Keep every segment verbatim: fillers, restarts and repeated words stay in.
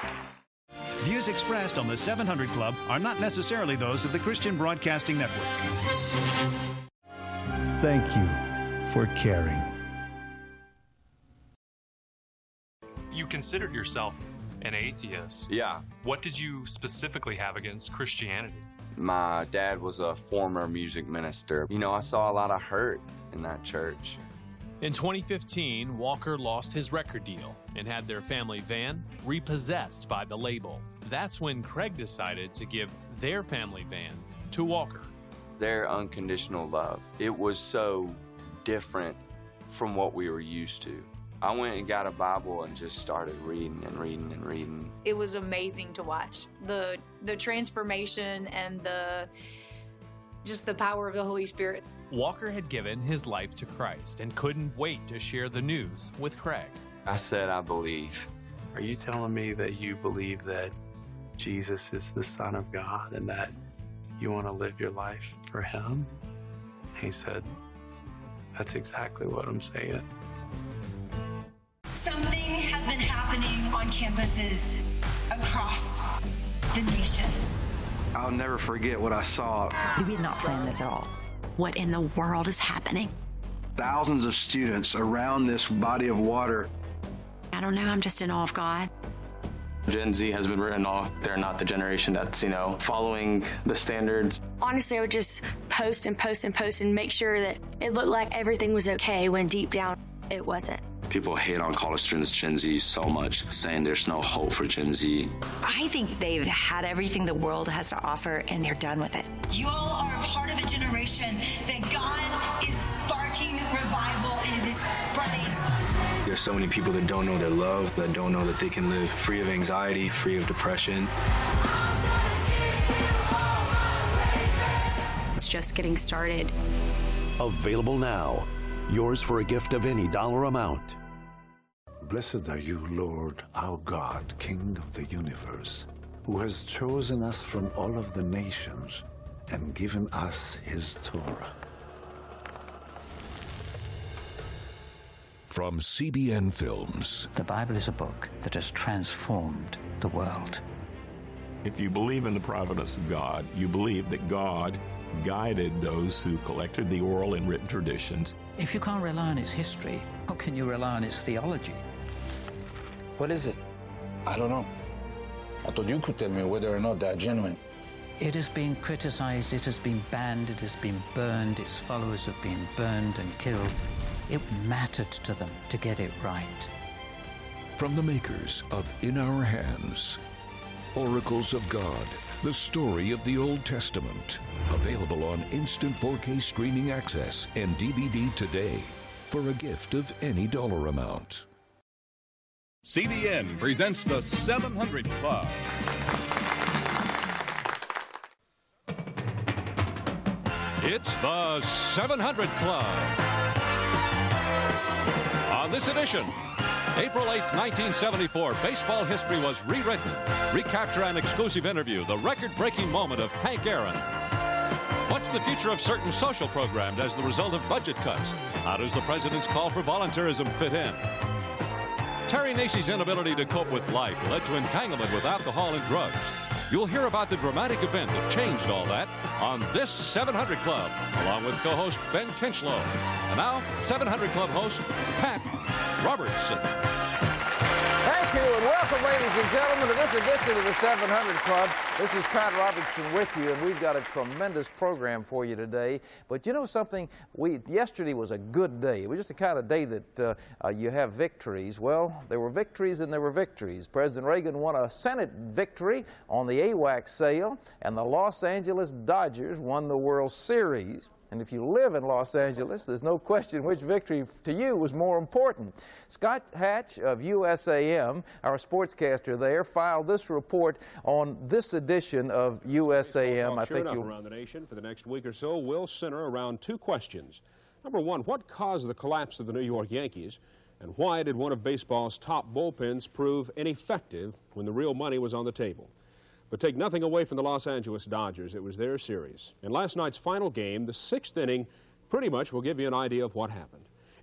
Views expressed on the seven hundred Club are not necessarily those of the Christian Broadcasting Network. Thank you for caring. You considered yourself an atheist. Yeah. What did you specifically have against Christianity? My dad was a former music minister. You know, I saw a lot of hurt in that church. In twenty fifteen, Walker lost his record deal and had their family van repossessed by the label. That's when Craig decided to give their family van to Walker. Their unconditional love, it was so different from what we were used to. I went and got a Bible and just started reading and reading and reading. It was amazing to watch. The, the transformation and the just the power of the Holy Spirit. Walker had given his life to Christ and couldn't wait to share the news with Craig. I said, I believe. Are you telling me that you believe that Jesus is the Son of God and that you want to live your life for him? He said, that's exactly what I'm saying. Something has been happening on campuses across the nation. I'll never forget what I saw. We did not plan this at all. What in the world is happening? Thousands of students around this body of water. I don't know, I'm just in awe of God. Gen Z has been written off. They're not the generation that's, you know, following the standards. Honestly, I would just post and post and post and make sure that it looked like everything was okay when deep down it wasn't. People hate on college students, Gen Z, so much, saying there's no hope for Gen Z. I think they've had everything the world has to offer, and they're done with it. You all are a part of a generation that God is sparking revival, and it is spreading. There's so many people that don't know their love, that don't know that they can live free of anxiety, free of depression. It's just getting started. Available now. Yours for a gift of any dollar amount. Blessed are you, Lord, our God, King of the universe, who has chosen us from all of the nations and given us his Torah. From C B N Films. The Bible is a book that has transformed the world. If you believe in the providence of God, you believe that God guided those who collected the oral and written traditions. If you can't rely on its history, how can you rely on its theology? What is it? I don't know. I thought you could tell me whether or not they're genuine. It has been criticized, it has been banned, it has been burned, its followers have been burned and killed. It mattered to them to get it right. From the makers of In Our Hands, Oracles of God, the story of the Old Testament. Available on instant four K streaming access and D V D today for a gift of any dollar amount. C B N presents the seven hundred Club. It's the seven hundred Club. On this edition, April eighth, nineteen seventy-four, baseball history was rewritten. Recapture an exclusive interview, the record-breaking moment of Hank Aaron. What's the future of certain social programs as the result of budget cuts? How does the president's call for volunteerism fit in? Terry Nacey's inability to cope with life led to entanglement with alcohol and drugs. You'll hear about the dramatic event that changed all that on this seven hundred Club, along with co-host Ben Kinchlow. And now, seven hundred Club host Pat Robertson. Thank you, and welcome, ladies and gentlemen, to this edition of the seven hundred Club. This is Pat Robertson with you, and we've got a tremendous program for you today. But you know something? We yesterday was a good day. It was just the kind of day that uh, uh, you have victories. Well, there were victories and there were victories. President Reagan won a Senate victory on the A WAC sale, and the Los Angeles Dodgers won the World Series. And if you live in Los Angeles, there's no question which victory to you was more important. Scott Hatch of U S A M, our sportscaster there, filed this report on this edition of U S A M. I think you'll... around the nation for the next week or so will center around two questions. Number one, what caused the collapse of the New York Yankees? And why did one of baseball's top bullpens prove ineffective when the real money was on the table? But take nothing away from the Los Angeles Dodgers. It was their series. In last night's final game, the sixth inning pretty much will give you an idea of what happened.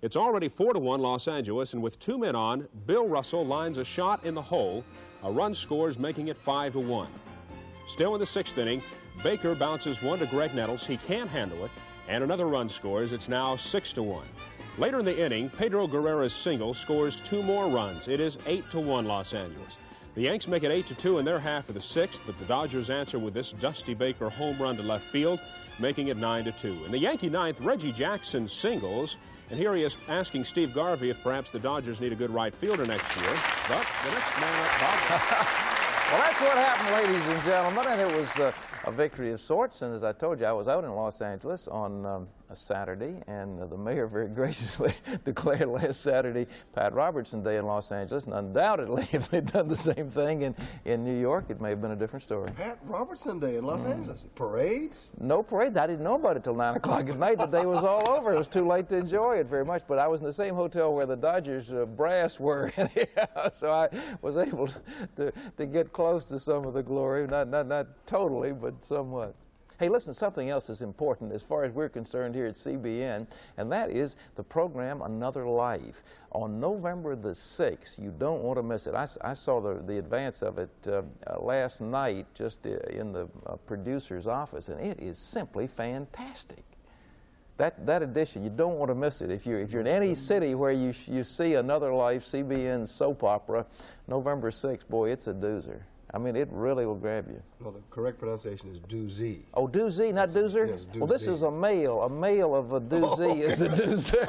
It's already four to one Los Angeles, and with two men on, Bill Russell lines a shot in the hole. A run scores, making it five to one. Still in the sixth inning, Baker bounces one to Greg Nettles. He can't handle it, and another run scores. It's now six to one. Later in the inning, Pedro Guerrera's single scores two more runs. It is eight to one Los Angeles. The Yanks make it eight to two in their half of the sixth, but the Dodgers answer with this Dusty Baker home run to left field, making it nine to two. In the Yankee ninth, Reggie Jackson singles, and here he is asking Steve Garvey if perhaps the Dodgers need a good right fielder next year. But the next man up, Bob. Well, that's what happened, ladies and gentlemen, and it was uh, a victory of sorts. And as I told you, I was out in Los Angeles on um, a Saturday, and uh, the mayor very graciously declared last Saturday Pat Robertson Day in Los Angeles. And undoubtedly, if they'd done the same thing in, in New York, it may have been a different story. Pat Robertson Day in Los mm. Angeles. Parades? No parade. I didn't know about it till nine o'clock at night. The day was all over. It was too late to enjoy it very much. But I was in the same hotel where the Dodgers uh, brass were, so I was able to, to get close to some of the glory. Not, not, not totally, but somewhat. Hey, listen, something else is important as far as we're concerned here at C B N, and that is the program Another Life. On November the sixth, you don't want to miss it. I, I saw the, the advance of it uh, uh, last night just uh, in the uh, producer's office, and it is simply fantastic. That, that edition, you don't want to miss it. If you're, if you're in any city where you, you see Another Life, C B N soap opera, November sixth, boy, it's a doozer. I mean, it really will grab you. Well, the correct pronunciation is doozy. Oh, doozy, not doozer? Yes, doozy. Well, this is a male. A male of a doozy oh, okay. is a doozer.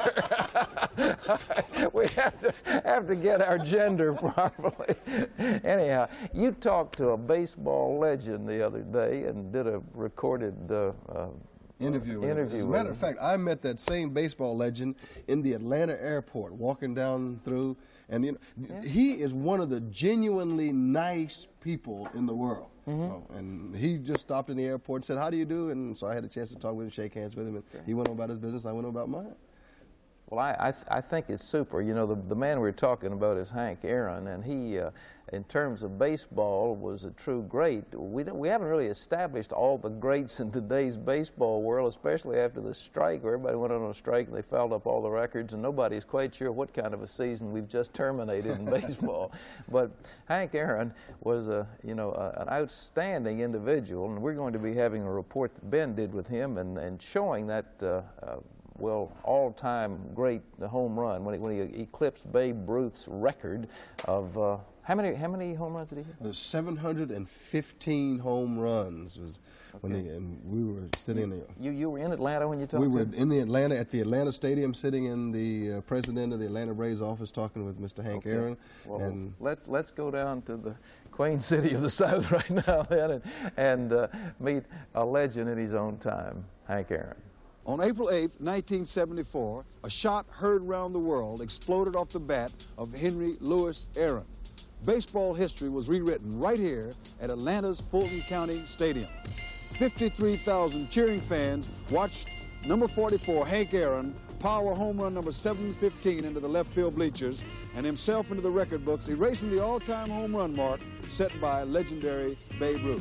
We have to, have to get our gender properly. Anyhow, you talked to a baseball legend the other day and did a recorded uh, uh, interview. Uh, interview As a matter of fact, I met that same baseball legend in the Atlanta airport, walking down through. And you know, yeah. he is one of the genuinely nice people in the world. Mm-hmm. You know, and he just stopped in the airport and said, "How do you do?" And so I had a chance to talk with him, shake hands with him, and okay. he went on about his business, I went on about mine. Well, I, I, th I think it's super. You know, the, the man we're talking about is Hank Aaron, and he, uh, in terms of baseball, was a true great. We, don't, we haven't really established all the greats in today's baseball world, especially after the strike, where everybody went on a strike and they fouled up all the records, and nobody's quite sure what kind of a season we've just terminated in baseball. But Hank Aaron was a, you know, a, an outstanding individual, and we're going to be having a report that Ben did with him and, and showing that uh, uh, well, all-time great home run when he, when he eclipsed Babe Ruth's record of uh, how many how many home runs did he hit? It was seven hundred fifteen home runs. Was okay. when he, and we were sitting in the. You you were in Atlanta when you talked. We were to him? in the Atlanta at the Atlanta Stadium, sitting in the uh, president of the Atlanta Braves office, talking with Mister Hank okay. Aaron. Well, and let let's go down to the Queen City of the South right now, then, and, and uh, meet a legend in his own time, Hank Aaron. On April eighth, nineteen seventy-four, a shot heard around the world exploded off the bat of Henry Louis Aaron. Baseball history was rewritten right here at Atlanta's Fulton County Stadium. fifty-three thousand cheering fans watched number forty-four, Hank Aaron, power home run number seven fifteen into the left field bleachers and himself into the record books, erasing the all-time home run mark set by legendary Babe Ruth.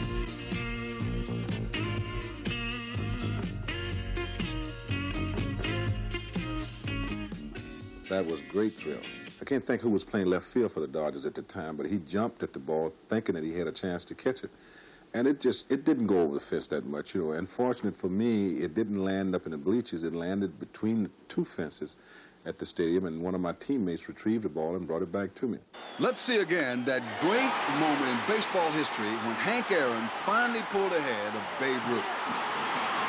That was a great thrill. I can't think who was playing left field for the Dodgers at the time, but he jumped at the ball thinking that he had a chance to catch it. And it just, it didn't go over the fence that much, you know. Unfortunate for me, it didn't land up in the bleachers. It landed between the two fences at the stadium, and one of my teammates retrieved the ball and brought it back to me. Let's see again that great moment in baseball history when Hank Aaron finally pulled ahead of Babe Ruth.